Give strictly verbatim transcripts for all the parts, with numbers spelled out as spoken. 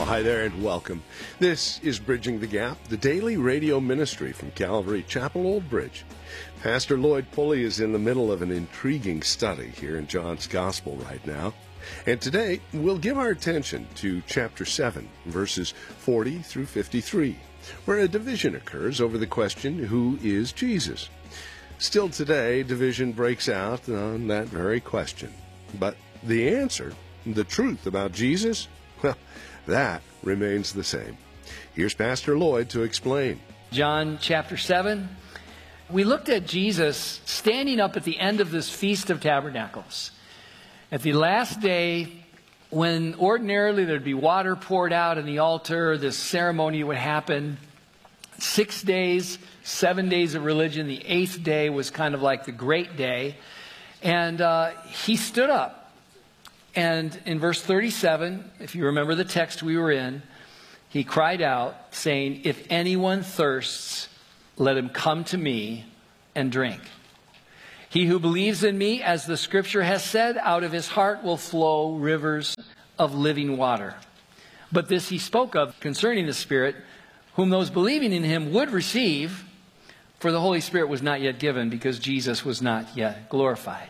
Well, hi there and welcome. This is Bridging the Gap, the daily radio ministry from Calvary Chapel, Old Bridge. Pastor Lloyd Pulley is in the middle of an intriguing study here in John's Gospel right now. And today, we'll give our attention to chapter seven, verses forty through fifty-three, where a division occurs over the question, who is Jesus? Still today, division breaks out on that very question. But the answer, the truth about Jesus, well, that remains the same. Here's Pastor Lloyd to explain. John chapter seven. We looked at Jesus standing up at the end of this Feast of Tabernacles. At the last day, when ordinarily there'd be water poured out on the altar, this ceremony would happen. Six days, seven days of religion. The eighth day was kind of like the great day. And uh, he stood up. And in verse thirty-seven, if you remember the text we were in, he cried out, saying, "If anyone thirsts, let him come to me and drink. He who believes in me, as the scripture has said, out of his heart will flow rivers of living water." But this he spoke of concerning the Spirit, whom those believing in him would receive, for the Holy Spirit was not yet given, because Jesus was not yet glorified.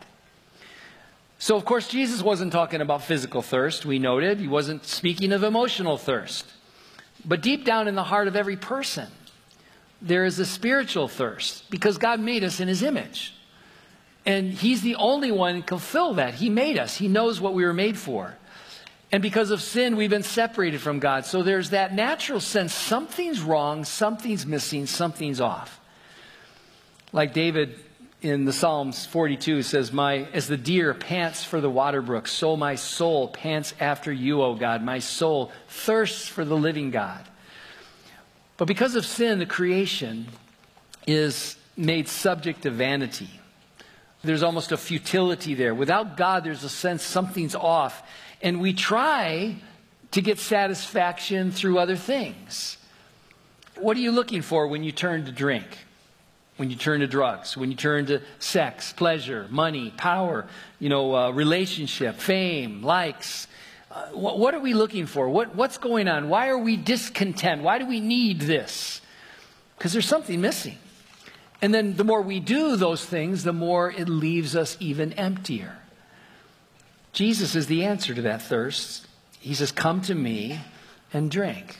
So, of course, Jesus wasn't talking about physical thirst, we noted. He wasn't speaking of emotional thirst. But deep down in the heart of every person, there is a spiritual thirst, because God made us in his image. And he's the only one who can fill that. He made us. He knows what we were made for. And because of sin, we've been separated from God. So there's that natural sense, something's wrong, something's missing, something's off. Like David in the Psalms forty-two says, "My as the deer pants for the water brook, so my soul pants after you, O God. My soul thirsts for the living God." But because of sin, the creation is made subject to vanity. There's almost a futility there. Without God, there's a sense something's off. And we try to get satisfaction through other things. What are you looking for when you turn to drink? When you turn to drugs? When you turn to sex, pleasure, money, power, you know, uh, relationship, fame, likes? Uh, what, what are we looking for? What, what's going on? Why are we discontent? Why do we need this? Because there's something missing. And then the more we do those things, the more it leaves us even emptier. Jesus is the answer to that thirst. He says, "Come to me and drink.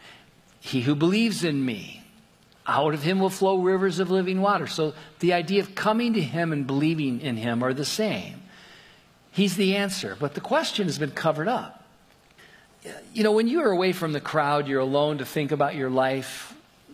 He who believes in me, out of him will flow rivers of living water." So the idea of coming to him and believing in him are the same. He's the answer, but the question has been covered up. You know, when you're away from the crowd, you're alone to think about your life.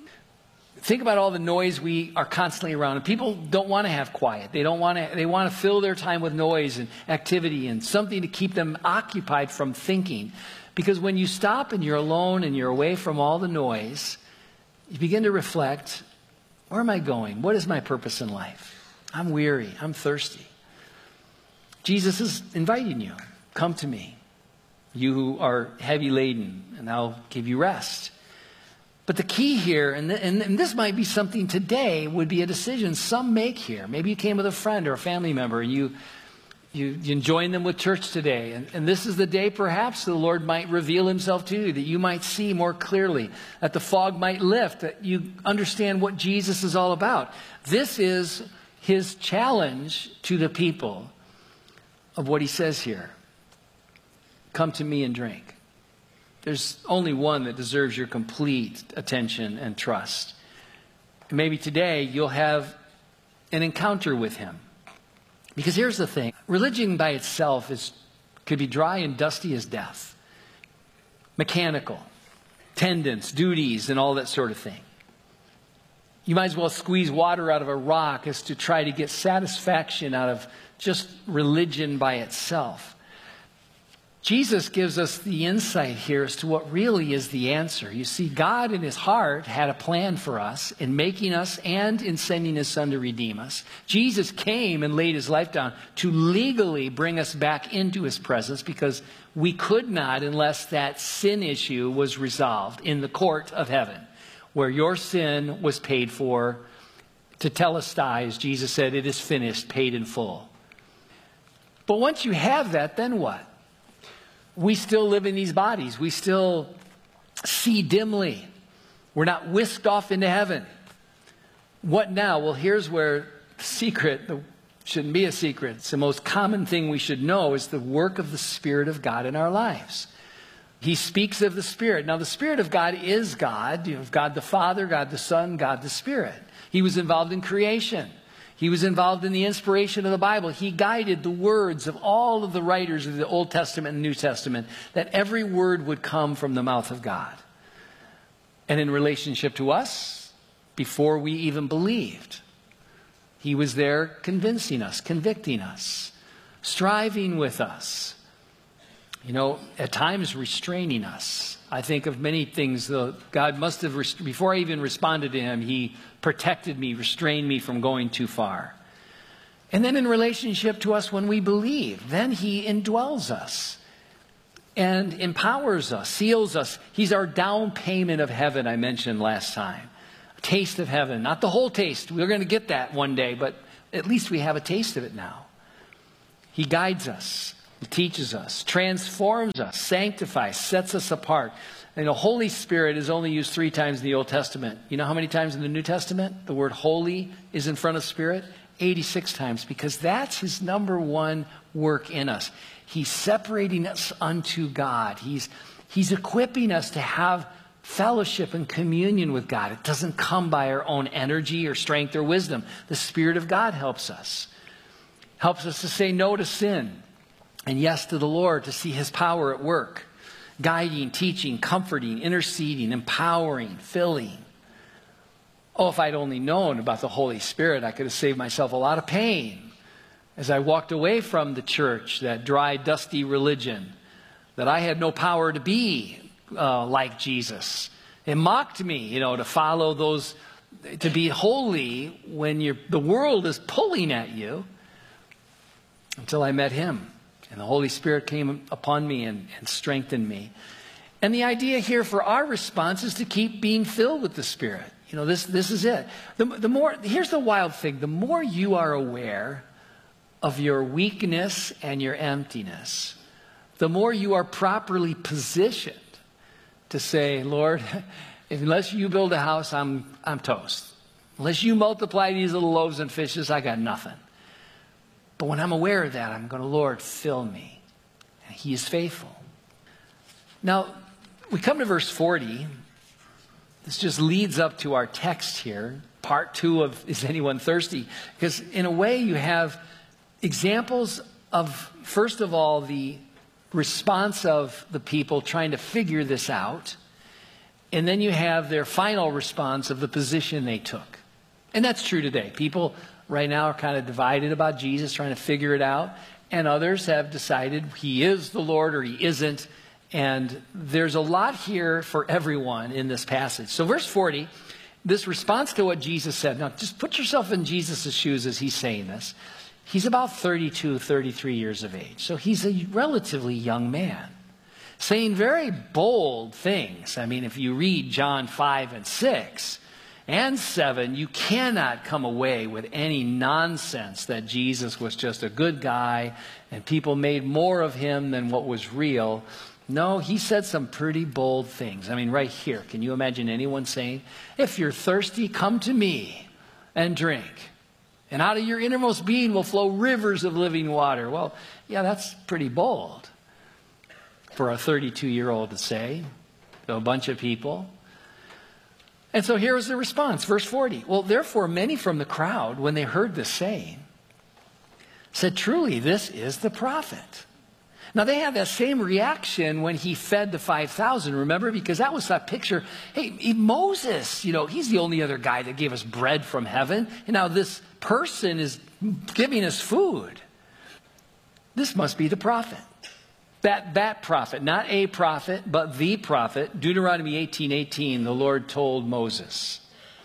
Think about all the noise we are constantly around. And people don't want to have quiet. They don't want to, they want to fill their time with noise and activity and something to keep them occupied from thinking. Because when you stop and you're alone and you're away from all the noise, you begin to reflect, where am I going? What is my purpose in life? I'm weary. I'm thirsty. Jesus is inviting you. Come to me, you who are heavy laden, and I'll give you rest. But the key here, and, th- and, and this might be something today, would be a decision some make here. Maybe you came with a friend or a family member, and you You, you join them with church today. And, and this is the day perhaps the Lord might reveal himself to you, that you might see more clearly, that the fog might lift, that you understand what Jesus is all about. This is his challenge to the people of what he says here. Come to me and drink. There's only one that deserves your complete attention and trust. And maybe today you'll have an encounter with him. Because here's the thing. Religion by itself is could be dry and dusty as death. Mechanical. Tendons, duties, and all that sort of thing. You might as well squeeze water out of a rock as to try to get satisfaction out of just religion by itself. Jesus gives us the insight here as to what really is the answer. You see, God in his heart had a plan for us in making us and in sending his son to redeem us. Jesus came and laid his life down to legally bring us back into his presence, because we could not unless that sin issue was resolved in the court of heaven, where your sin was paid for. Tetelestai, as Jesus said, it is finished, paid in full. But once you have that, then what? We still live in these bodies. We still see dimly. We're not whisked off into heaven. What now? Well, here's where the secret, the, shouldn't be a secret. It's the most common thing we should know is the work of the Spirit of God in our lives. He speaks of the Spirit. Now, the Spirit of God is God. You have God the Father, God the Son, God the Spirit. He was involved in creation. He was involved in the inspiration of the Bible. He guided the words of all of the writers of the Old Testament and New Testament, that every word would come from the mouth of God. And in relationship to us, before we even believed, He was there convincing us, convicting us, striving with us. You know, at times restraining us. I think of many things that God must have, rest- before I even responded to Him, He protected me, restrained me from going too far. And then in relationship to us when we believe, then He indwells us and empowers us, seals us. He's our down payment of heaven, I mentioned last time. A taste of heaven. Not the whole taste. We're going to get that one day, but at least we have a taste of it now. He guides us. He teaches us, transforms us, sanctifies, sets us apart. And the Holy Spirit is only used three times in the Old Testament. You know how many times in the New Testament the word holy is in front of Spirit? eighty-six times, because that's His number one work in us. He's separating us unto God. He's, he's equipping us to have fellowship and communion with God. It doesn't come by our own energy or strength or wisdom. The Spirit of God helps us. Helps us to say no to sin. And yes to the Lord, to see His power at work. Guiding, teaching, comforting, interceding, empowering, filling. Oh, if I'd only known about the Holy Spirit, I could have saved myself a lot of pain. As I walked away from the church, that dry, dusty religion, that I had no power to be uh, like Jesus. It mocked me, you know, to follow those, to be holy when you're, the world is pulling at you, until I met Him. And the Holy Spirit came upon me and, and strengthened me. And the idea here for our response is to keep being filled with the Spirit. You know, this, this is it. The, the more, here's the wild thing. The more you are aware of your weakness and your emptiness, the more you are properly positioned to say, Lord, unless you build a house, I'm, I'm toast. Unless you multiply these little loaves and fishes, I got nothing. But when I'm aware of that, I'm going to, Lord, fill me. And He is faithful. Now, we come to verse forty. This just leads up to our text here. Part two of Is Anyone Thirsty? Because in a way you have examples of, first of all, the response of the people trying to figure this out. And then you have their final response of the position they took. And that's true today. People right now are kind of divided about Jesus, trying to figure it out. And others have decided He is the Lord or He isn't. And there's a lot here for everyone in this passage. So verse forty, this response to what Jesus said. Now, just put yourself in Jesus' shoes as He's saying this. He's about thirty-two, thirty-three years of age. So He's a relatively young man, saying very bold things. I mean, if you read John five and six and seven, you cannot come away with any nonsense that Jesus was just a good guy and people made more of Him than what was real. No, He said some pretty bold things. I mean, right here, can you imagine anyone saying, if you're thirsty, come to me and drink, and out of your innermost being will flow rivers of living water? Well, yeah, that's pretty bold for a thirty-two-year-old to say to a bunch of people. And so here is the response, verse forty. Well, therefore, many from the crowd, when they heard this saying, said, truly, this is the prophet. Now, they had that same reaction when He fed the five thousand, remember? Because that was that picture. Hey, Moses, you know, he's the only other guy that gave us bread from heaven. And now this person is giving us food. This must be the prophet. That, that prophet, not a prophet, but the prophet. Deuteronomy eighteen eighteen, the Lord told Moses,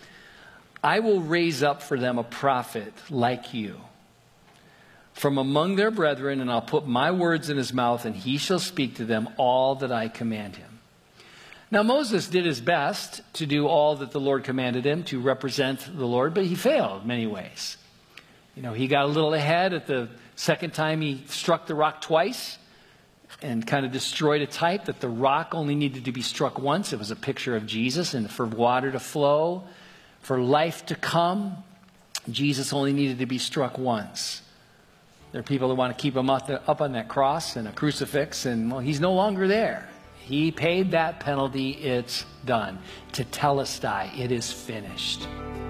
I will raise up for them a prophet like you from among their brethren, and I'll put my words in his mouth, and he shall speak to them all that I command him. Now, Moses did his best to do all that the Lord commanded him to represent the Lord, but he failed in many ways. You know, he got a little ahead at the second time he struck the rock twice. and kind of destroyed a type that the rock only needed to be struck once. It was a picture of Jesus, and for water to flow, for life to come, Jesus only needed to be struck once. There are people that want to keep him up, the, up on that cross and a crucifix, and well, he's no longer there. He paid that penalty. It's done. Tetelestai, it is finished.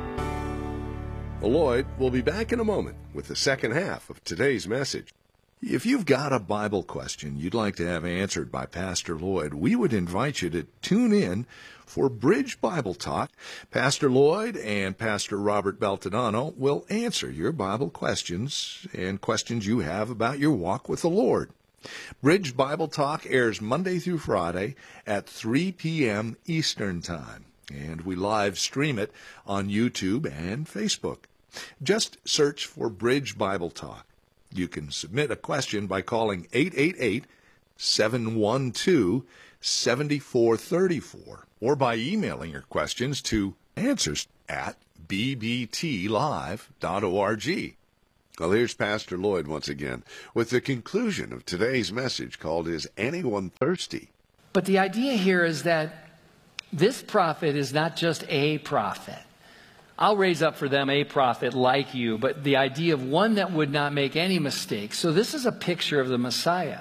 Well, Lloyd will be back in a moment with the second half of today's message. If you've got a Bible question you'd like to have answered by Pastor Lloyd, we would invite you to tune in for Bridge Bible Talk. Pastor Lloyd and Pastor Robert Beltadano will answer your Bible questions and questions you have about your walk with the Lord. Bridge Bible Talk airs Monday through Friday at three p.m. Eastern Time, and we live stream it on YouTube and Facebook. Just search for Bridge Bible Talk. You can submit a question by calling eight eight eight, seven one two, seven four three four or by emailing your questions to answers at b b t live dot org. Well, here's Pastor Lloyd once again with the conclusion of today's message called Is Anyone Thirsty? But the idea here is that this prophet is not just a prophet. I'll raise up for them a prophet like you, but the idea of one that would not make any mistakes. So this is a picture of the Messiah.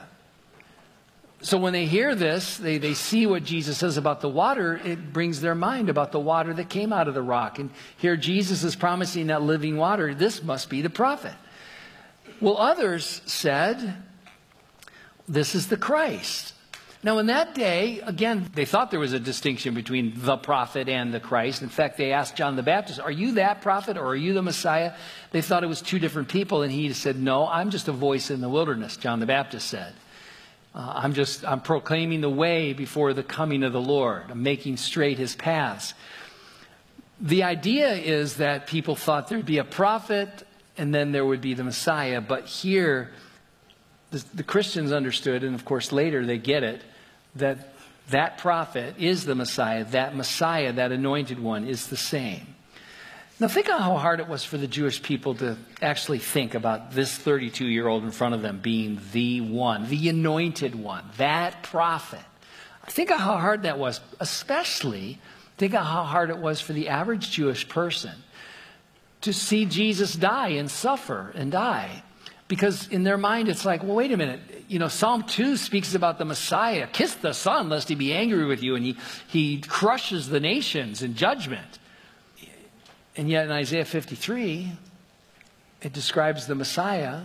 So when they hear this, they, they see what Jesus says about the water, it brings their mind about the water that came out of the rock. And here Jesus is promising that living water. This must be the prophet. Well, others said, this is the Christ. Now, in that day, again, they thought there was a distinction between the prophet and the Christ. In fact, they asked John the Baptist, are you that prophet or are you the Messiah? They thought it was two different people, and he said, no, I'm just a voice in the wilderness, John the Baptist said. Uh, I'm just, I'm proclaiming the way before the coming of the Lord. I'm making straight his paths. The idea is that people thought there'd be a prophet and then there would be the Messiah. But here, the, the Christians understood, and of course later they get it, that that prophet is the Messiah. That Messiah, that anointed one, is the same. Now think on how hard it was for the Jewish people to actually think about this thirty-two-year-old in front of them being the one, the anointed one, that prophet. Think of how hard that was, especially think of how hard it was for the average Jewish person to see Jesus die and suffer and die. Because in their mind it's like, well, wait a minute. You know, Psalm two speaks about the Messiah. Kiss the Son lest he be angry with you. And he, he crushes the nations in judgment. And yet in Isaiah fifty-three, it describes the Messiah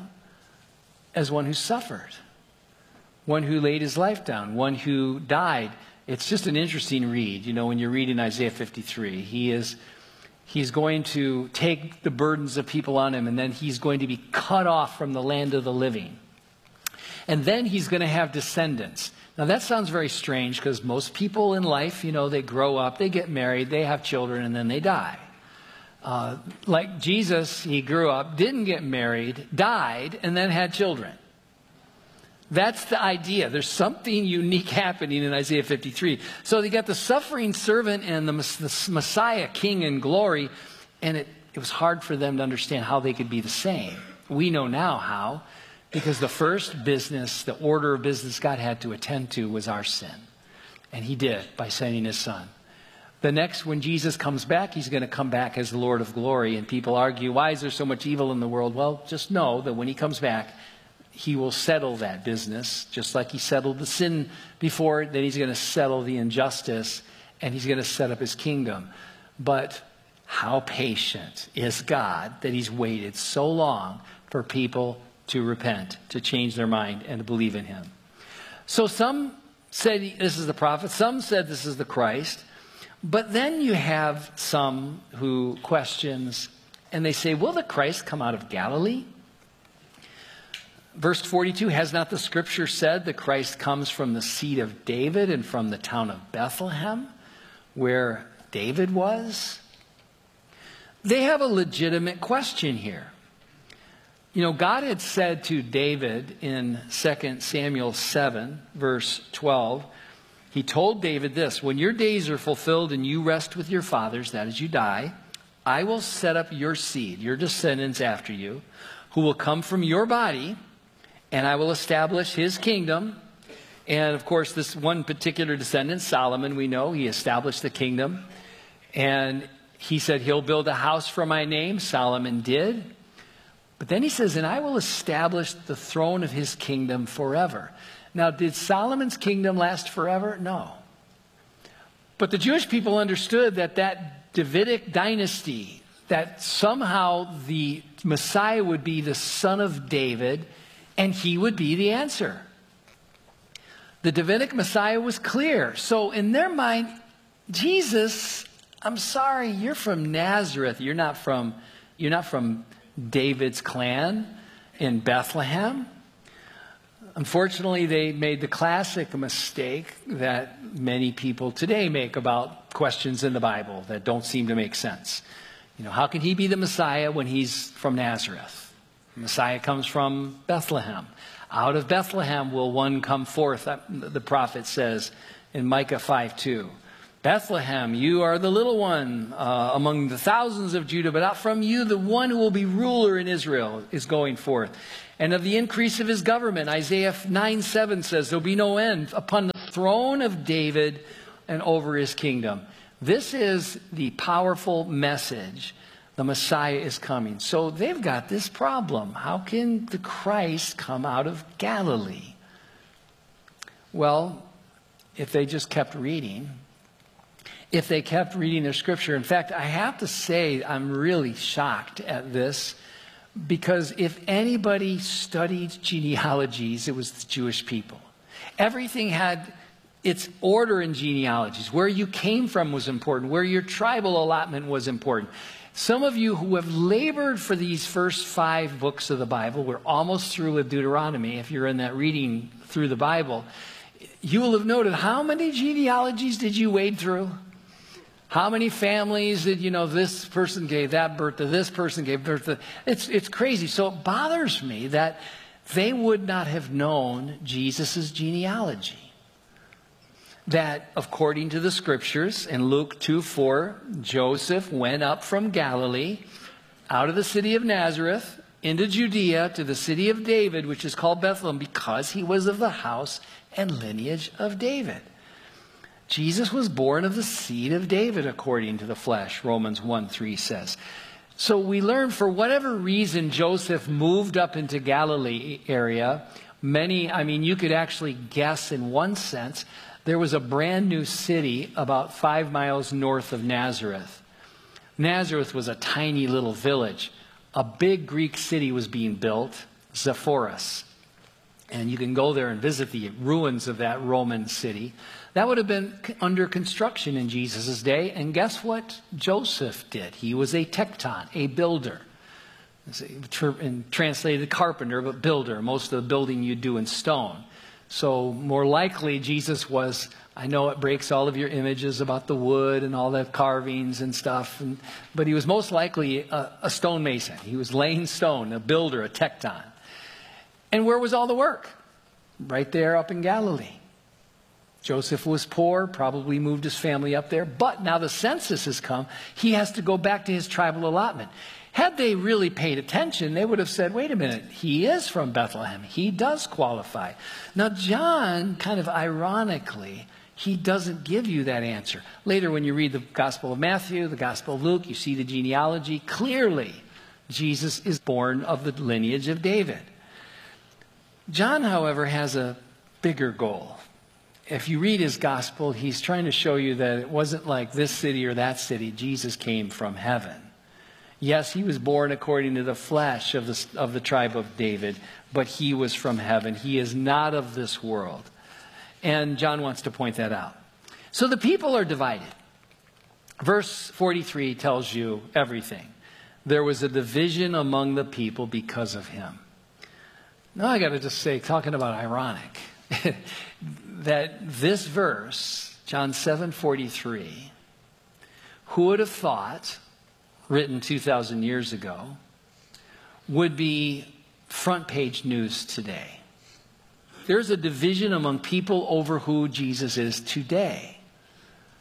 as one who suffered, one who laid his life down, one who died. It's just an interesting read, you know, when you're reading Isaiah fifty-three. He is, he's going to take the burdens of people on him, and then he's going to be cut off from the land of the living. And then he's going to have descendants. Now that sounds very strange because most people in life, you know, they grow up, they get married, they have children, and then they die. Uh, like Jesus, he grew up, didn't get married, died, and then had children. That's the idea. There's something unique happening in Isaiah fifty-three. So they got the suffering servant and the, the Messiah, King in glory, and it, it was hard for them to understand how they could be the same. We know now how, because the first business, the order of business God had to attend to was our sin. And he did by sending his Son. The next, when Jesus comes back, he's going to come back as the Lord of glory. And people argue, why is there so much evil in the world? Well, just know that when he comes back, he will settle that business, just like he settled the sin before. Then he's going to settle the injustice, and he's going to set up his kingdom. But how patient is God that he's waited so long for people to repent, to change their mind, and to believe in him. So some said this is the prophet. Some said this is the Christ. But then you have some who questions, and they say, will the Christ come out of Galilee? Verse forty-two, has not the scripture said the Christ comes from the seed of David and from the town of Bethlehem, where David was? They have a legitimate question here. You know, God had said to David in Second Samuel seven, verse twelve, he told David this, when your days are fulfilled and you rest with your fathers, that is, you die, I will set up your seed, your descendants after you, who will come from your body, and I will establish his kingdom, And of course, this one particular descendant, Solomon, we know, he established the kingdom. And he said, he'll build a house for my name. Solomon did. But then he says, and I will establish the throne of his kingdom forever. Now, did Solomon's kingdom last forever? No. But the Jewish people understood that that Davidic dynasty, that somehow the Messiah would be the son of David, and he would be the answer. The Davidic Messiah was clear. So in their mind, Jesus, I'm sorry, you're from Nazareth. You're not from, you're not from David's clan in Bethlehem. Unfortunately, they made the classic mistake that many people today make about questions in the Bible that don't seem to make sense. You know, how can he be the Messiah when he's from Nazareth? The Messiah comes from Bethlehem. Out of Bethlehem will one come forth, the prophet says in Micah five two. Bethlehem, you are the little one uh, among the thousands of Judah, but out from you the one who will be ruler in Israel is going forth. And of the increase of his government, Isaiah nine seven says, there'll be no end upon the throne of David and over his kingdom. This is the powerful message. The Messiah is coming. So they've got this problem. How can the Christ come out of Galilee? Well, if they just kept reading, if they kept reading their scripture. In fact, I have to say I'm really shocked at this, because if anybody studied genealogies, it was the Jewish people. Everything had its order in genealogies. Where you came from was important. Where your tribal allotment was important. Some of you who have labored for these first five books of the Bible, we're almost through with Deuteronomy, if you're in that reading through the Bible, you will have noted, how many genealogies did you wade through? How many families did, you know, this person gave that birth to this person gave birth to? It's, it's crazy. So it bothers me that they would not have known Jesus' genealogy. That according to the scriptures in Luke two four, Joseph went up from Galilee out of the city of Nazareth into Judea to the city of David, which is called Bethlehem, because he was of the house and lineage of David. Jesus was born of the seed of David according to the flesh, Romans one three says. So we learn, for whatever reason Joseph moved up into Galilee area. Many, I mean, you could actually guess in one sense, there was a brand new city about five miles north of Nazareth. Nazareth was a tiny little village. A big Greek city was being built, Sepphoris. And you can go there and visit the ruins of that Roman city. That would have been under construction in Jesus' day. And guess what Joseph did? He was a tekton, a builder. And translated carpenter, but builder. Most of the building you do in stone. So more likely Jesus was, I know it breaks all of your images about the wood and all the carvings and stuff, and, but he was most likely a, a stonemason. He was laying stone, a builder, a tekton. And where was all the work? Right there up in Galilee. Joseph was poor, probably moved his family up there, but now the census has come. He has to go back to his tribal allotment. Had they really paid attention, they would have said, wait a minute, he is from Bethlehem. He does qualify. Now, John, kind of ironically, he doesn't give you that answer. Later, when you read the Gospel of Matthew, the Gospel of Luke, you see the genealogy. Clearly, Jesus is born of the lineage of David. John, however, has a bigger goal. If you read his gospel, he's trying to show you that it wasn't like this city or that city. Jesus came from heaven. Yes, he was born according to the flesh of the, of the tribe of David, but he was from heaven. He is not of this world. And John wants to point that out. So the people are divided. Verse forty-three tells you everything. There was a division among the people because of him. Now I got to just say, talking about ironic, that this verse, John seven forty-three, who would have thought, written two thousand years ago, would be front page news today. There's a division among people over who Jesus is today.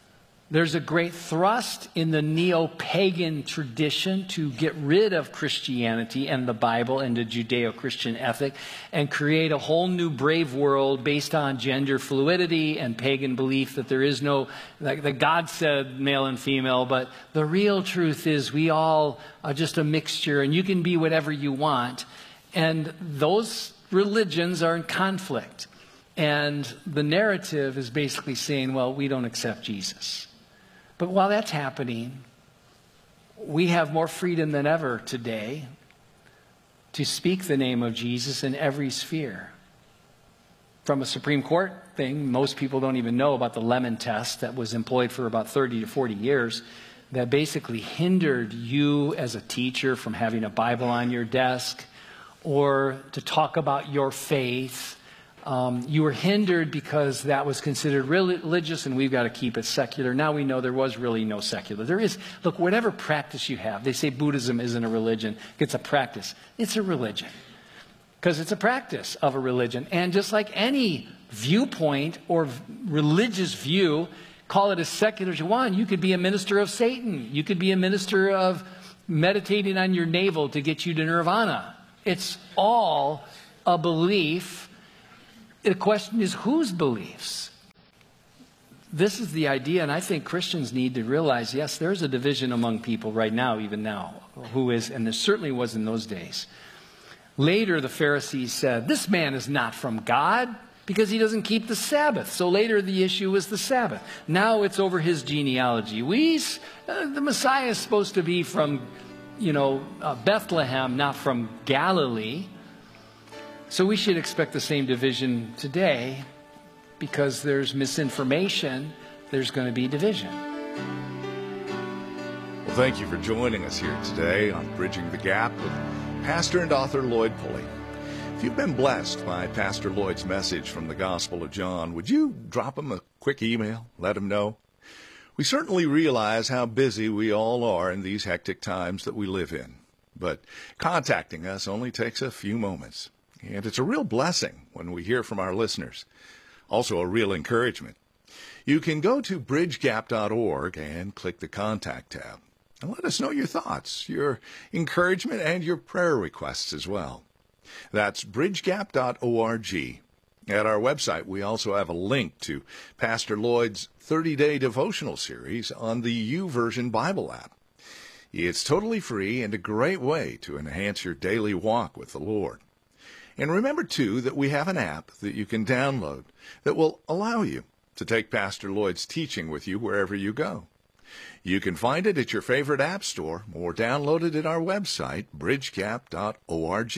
There's a great thrust in the neo-pagan tradition to get rid of Christianity and the Bible and the Judeo-Christian ethic and create a whole new brave world based on gender fluidity and pagan belief that there is no, like that God said male and female, but the real truth is we all are just a mixture and you can be whatever you want. And those religions are in conflict. And the narrative is basically saying, well, we don't accept Jesus. But while that's happening, we have more freedom than ever today to speak the name of Jesus in every sphere. From a Supreme Court thing, most people don't even know about the Lemon Test that was employed for about thirty to forty years that basically hindered you as a teacher from having a Bible on your desk or to talk about your faith. Um, you were hindered because that was considered religious and we've got to keep it secular. Now we know there was really no secular. There is, look, whatever practice you have, they say Buddhism isn't a religion, it's a practice. It's a religion because it's a practice of a religion. And just like any viewpoint or religious view, call it as secular as you want. You could be a minister of Satan. You could be a minister of meditating on your navel to get you to nirvana. It's all a belief. The question is whose beliefs? This is the idea, and I think Christians need to realize, yes, there's a division among people right now, even now, who is, and there certainly was in those days. Later, the Pharisees said, this man is not from God because he doesn't keep the Sabbath. So later, the issue was the Sabbath. Now it's over his genealogy. We, uh, the Messiah is supposed to be from, you know, uh, Bethlehem, not from Galilee. So we should expect the same division today because there's misinformation, there's going to be division. Well, thank you for joining us here today on Bridging the Gap with Pastor and author Lloyd Pulley. If you've been blessed by Pastor Lloyd's message from the Gospel of John, would you drop him a quick email, let him know? We certainly realize how busy we all are in these hectic times that we live in, but contacting us only takes a few moments. And it's a real blessing when we hear from our listeners. Also a real encouragement. You can go to bridge gap dot org and click the Contact tab. And let us know your thoughts, your encouragement, and your prayer requests as well. That's bridge gap dot org. At our website, we also have a link to Pastor Lloyd's thirty-day devotional series on the YouVersion Bible app. It's totally free and a great way to enhance your daily walk with the Lord. And remember, too, that we have an app that you can download that will allow you to take Pastor Lloyd's teaching with you wherever you go. You can find it at your favorite app store or download it at our website, bridge gap dot org.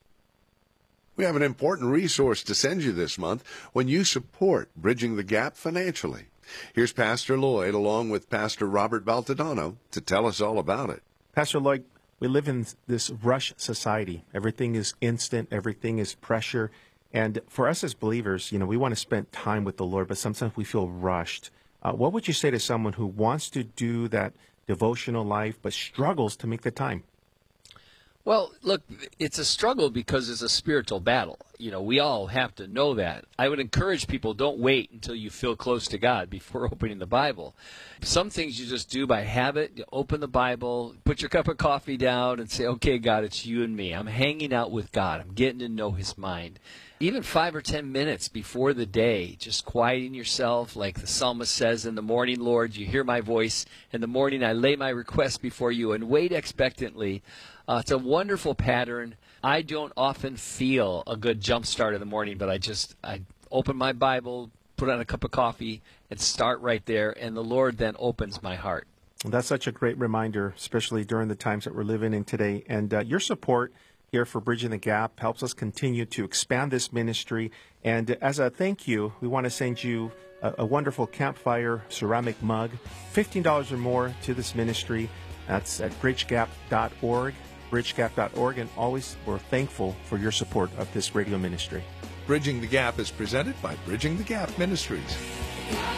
We have an important resource to send you this month when you support Bridging the Gap financially. Here's Pastor Lloyd along with Pastor Robert Baltadano to tell us all about it. Pastor Lloyd, we live in this rush society. Everything is instant. Everything is pressure. And for us as believers, you know, we want to spend time with the Lord, but sometimes we feel rushed. Uh, what would you say to someone who wants to do that devotional life but struggles to make the time? Well, look, it's a struggle because it's a spiritual battle. You know, we all have to know that. I would encourage people, don't wait until you feel close to God before opening the Bible. Some things you just do by habit. You open the Bible, put your cup of coffee down and say, okay, God, it's you and me. I'm hanging out with God. I'm getting to know his mind. Even five or ten minutes before the day, just quieting yourself, like the psalmist says, in the morning, Lord, you hear my voice. In the morning, I lay my request before you and wait expectantly. Uh, it's a wonderful pattern. I don't often feel a good jump start in the morning, but I just I open my Bible, put on a cup of coffee, and start right there, and the Lord then opens my heart. That's such a great reminder, especially during the times that we're living in today. And uh, your support here for Bridging the Gap helps us continue to expand this ministry. And as a thank you, we want to send you a, a wonderful campfire ceramic mug, fifteen dollars or more to this ministry. That's at bridge gap dot org. bridge gap dot org, and always we're thankful for your support of this radio ministry. Bridging the Gap is presented by Bridging the Gap Ministries.